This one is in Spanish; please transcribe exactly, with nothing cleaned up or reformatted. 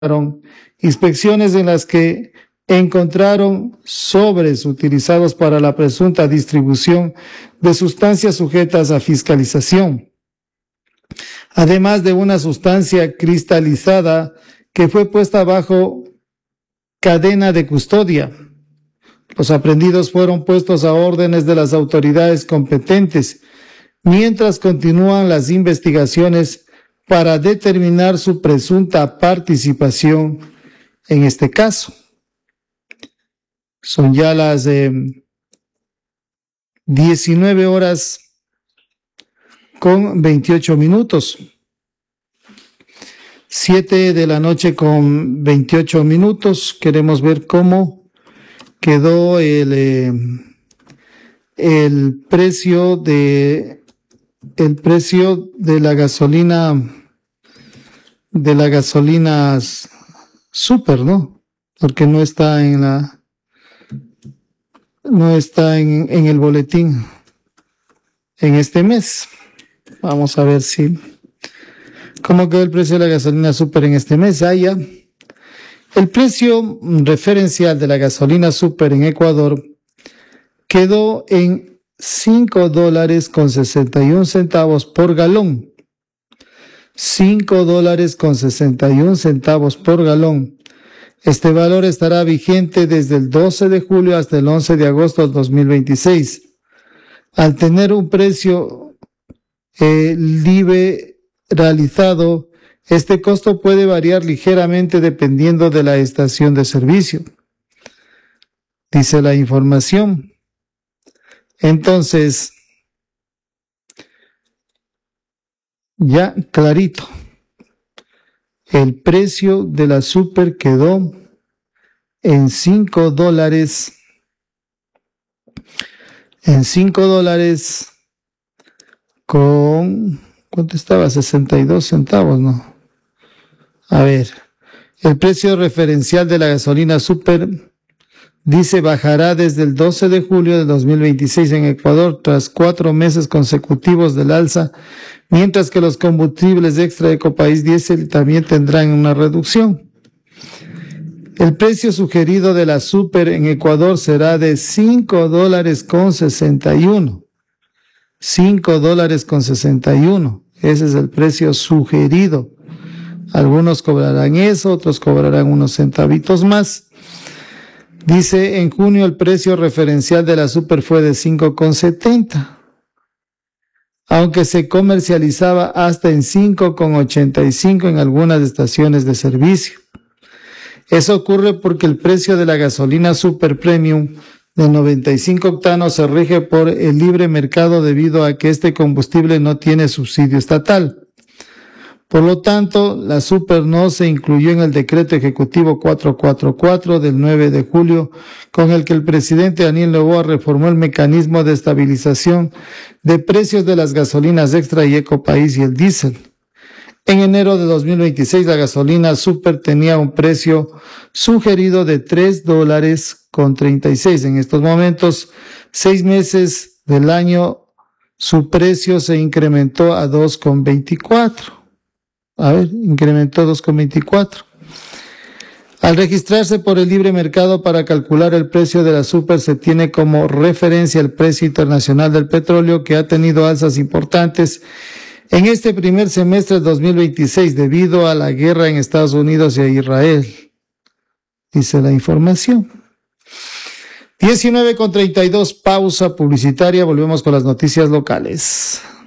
inspecciones en las que encontraron sobres utilizados para la presunta distribución de sustancias sujetas a fiscalización, además de una sustancia cristalizada que fue puesta bajo cadena de custodia. Los aprehendidos fueron puestos a órdenes de las autoridades competentes, mientras continúan las investigaciones para determinar su presunta participación en este caso. Son ya las eh, diecinueve horas con veintiocho minutos. siete de la noche con veintiocho minutos. Queremos ver cómo quedó el, eh, el precio de el precio de la gasolina de la gasolina super, ¿no? Porque no está en la no está en, en el boletín en este mes. Vamos a ver si cómo quedó el precio de la gasolina super en este mes. Ah, ya. El precio referencial de la gasolina super en Ecuador quedó en cinco dólares con sesenta y un centavos por galón. cinco dólares con sesenta y un centavos por galón. Este valor estará vigente desde el doce de julio hasta el once de agosto del dos mil veintiséis. Al tener un precio eh, liberalizado, este costo puede variar ligeramente dependiendo de la estación de servicio, dice la información. Entonces, ya clarito, el precio de la super quedó en cinco dólares, en cinco dólares con, ¿cuánto estaba? sesenta y dos centavos, ¿no? A ver, el precio referencial de la gasolina super, dice, bajará desde el doce de julio de dos mil veintiséis en Ecuador tras cuatro meses consecutivos del alza, mientras que los combustibles extra de Ecopaís Diesel también tendrán una reducción. El precio sugerido de la super en Ecuador será de cinco dólares con sesenta y uno. cinco dólares con sesenta y uno. Ese es el precio sugerido. Algunos cobrarán eso, otros cobrarán unos centavitos más. Dice, en junio el precio referencial de la super fue de cinco con setenta, aunque se comercializaba hasta en cinco con ochenta y cinco en algunas estaciones de servicio. Eso ocurre porque el precio de la gasolina super premium de noventa y cinco octanos se rige por el libre mercado debido a que este combustible no tiene subsidio estatal. Por lo tanto, la super no se incluyó en el decreto ejecutivo cuatrocientos cuarenta y cuatro del nueve de julio, con el que el presidente Daniel Noboa reformó el mecanismo de estabilización de precios de las gasolinas extra y Ecopaís y el diésel. En enero de dos mil veintiséis, la gasolina super tenía un precio sugerido de tres dólares con treinta y seis. En estos momentos, seis meses del año, su precio se incrementó a dos con veinticuatro. A ver, incrementó dos con veinticuatro. Al registrarse por el libre mercado para calcular el precio de la super, se tiene como referencia el precio internacional del petróleo, que ha tenido alzas importantes en este primer semestre de dos mil veintiséis debido a la guerra en Estados Unidos y a Israel, dice la información. diecinueve con treinta y dos, pausa publicitaria, volvemos con las noticias locales.